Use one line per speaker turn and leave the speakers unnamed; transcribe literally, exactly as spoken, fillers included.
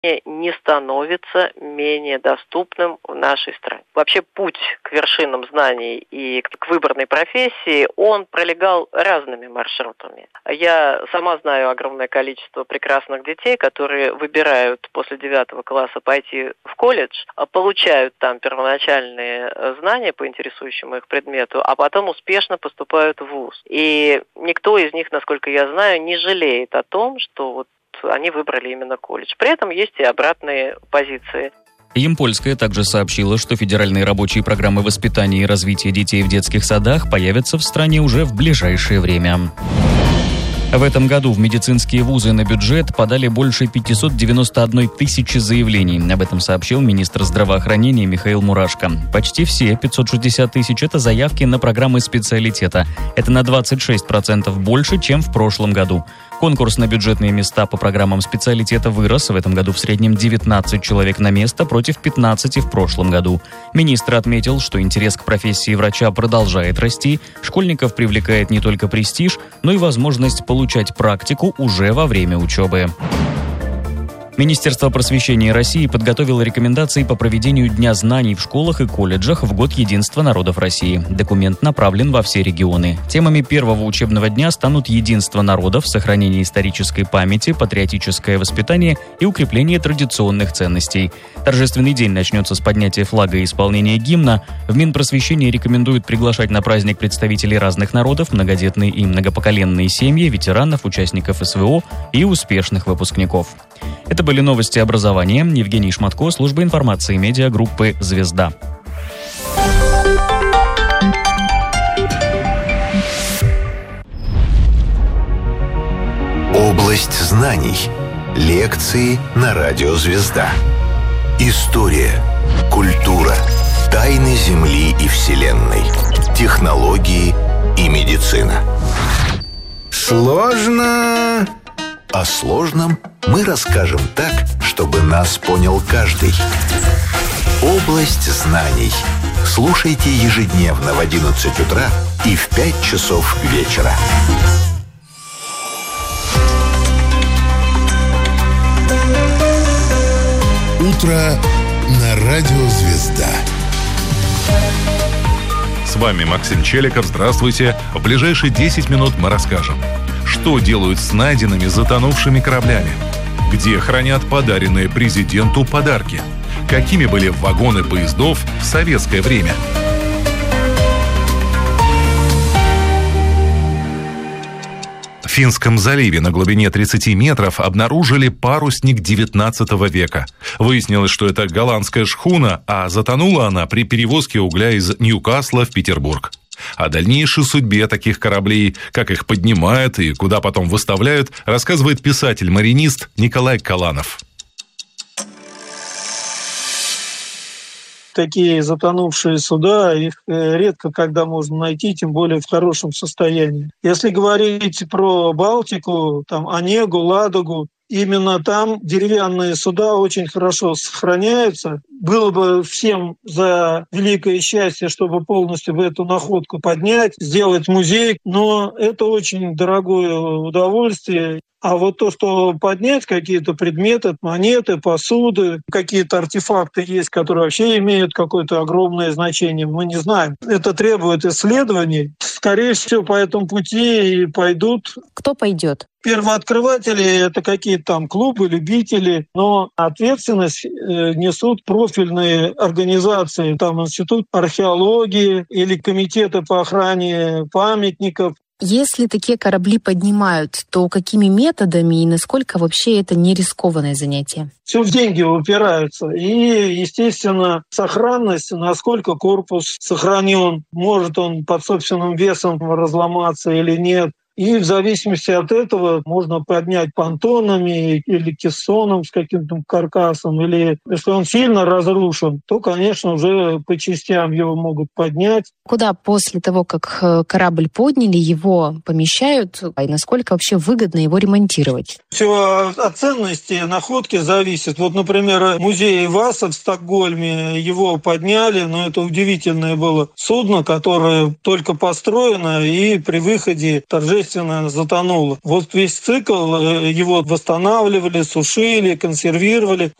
не становится менее доступным в нашей стране. Вообще путь к вершинам знаний и к выбранной профессии, он пролегал разными маршрутами. Я сама знаю огромное количество прекрасных детей, которые выбирают после девятого класса пойти в колледж, получают там первоначальные знания по интересующему их предмету, а потом успешно поступают в вуз. И никто из них, насколько я знаю, не жалеет о том, что вот они выбрали именно колледж. При этом есть и обратные позиции.
Ямпольская также сообщила, что федеральные рабочие программы воспитания и развития детей в детских садах появятся в стране уже в ближайшее время. В этом году в медицинские вузы на бюджет подали больше пятьсот девяносто одна тысяча заявлений. Об этом сообщил министр здравоохранения Михаил Мурашко. Почти все, пятьсот шестьдесят тысяч, это заявки на программы специалитета. Это на двадцать шесть процентов больше, чем в прошлом году. Конкурс на бюджетные места по программам специалитета вырос. В этом году в среднем девятнадцать человек на место против пятнадцати в прошлом году. Министр отметил, что интерес к профессии врача продолжает расти. Школьников привлекает не только престиж, но и возможность получать практику уже во время учебы. Министерство просвещения России подготовило рекомендации по проведению Дня знаний в школах и колледжах в год единства народов России. Документ направлен во все регионы. Темами первого учебного дня станут единство народов, сохранение исторической памяти, патриотическое воспитание и укрепление традиционных ценностей. Торжественный день начнется с поднятия флага и исполнения гимна. В Минпросвещении рекомендуют приглашать на праздник представителей разных народов, многодетные и многопоколенные семьи, ветеранов, участников СВО и успешных выпускников. Это были новости образования. Евгений Шматко, служба информации медиагруппы «Звезда».
Область знаний. Лекции на радио «Звезда». История, культура, тайны Земли и Вселенной, технологии и медицина. Сложно... О сложном мы расскажем так, чтобы нас понял каждый. Область знаний. Слушайте ежедневно в одиннадцать утра и в пять часов вечера.
Утро на радио «Звезда».
С вами Максим Челиков. Здравствуйте. В ближайшие десять минут мы расскажем, что делают с найденными затонувшими кораблями, где хранят подаренные президенту подарки, какими были вагоны поездов в советское время. В Финском заливе на глубине тридцати метров обнаружили парусник девятнадцатого века. Выяснилось, что это голландская шхуна, а затонула она при перевозке угля из Ньюкасла в Петербург. О дальнейшей судьбе таких кораблей, как их поднимают и куда потом выставляют, рассказывает писатель-маринист Николай Каланов.
Такие затонувшие суда, их редко когда можно найти, тем более в хорошем состоянии. Если говорить про Балтику, там Онегу, Ладогу, именно там деревянные суда очень хорошо сохраняются. Было бы всем за великое счастье, чтобы полностью эту находку поднять, сделать музей, но это очень дорогое удовольствие. А вот то, что поднять какие-то предметы, монеты, посуды, какие-то артефакты есть, которые вообще имеют какое-то огромное значение, мы не знаем. Это требует исследований. Скорее всего, по этому пути и пойдут.
Кто пойдет?
Первооткрыватели — это какие-то там клубы, любители, но ответственность несут профильные организации, там Институт археологии или комитеты по охране памятников.
Если такие корабли поднимают, то какими методами и насколько вообще это не рискованное занятие?
Все в деньги упирается. И, естественно, сохранность, насколько корпус сохранен, может он под собственным весом разломаться или нет. И в зависимости от этого можно поднять понтонами или кессоном с каким-то каркасом. Или если он сильно разрушен, то, конечно, уже по частям его могут поднять.
Куда после того, как корабль подняли, его помещают? И насколько вообще выгодно его ремонтировать?
Все от ценности находки зависит. Вот, например, музей Васа в Стокгольме, его подняли, но это удивительное было судно, которое только построено, и при выходе торжественно естественно, затонуло. Вот весь цикл его восстанавливали, сушили, консервировали.